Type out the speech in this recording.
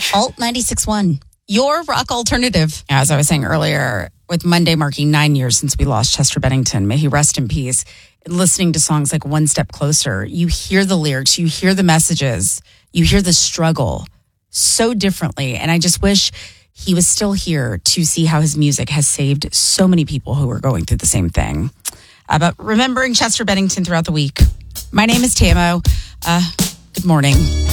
Alt 96.1, your rock alternative. As I was saying earlier, with Monday marking 9 years since we lost Chester Bennington, may he rest in peace. Listening to songs like One Step Closer, you hear the lyrics, you hear the messages, you hear the struggle so differently. And I just wish he was still here to see how his music has saved so many people who are going through the same thing. But remembering Chester Bennington throughout the week. My name is Tamo. Good morning.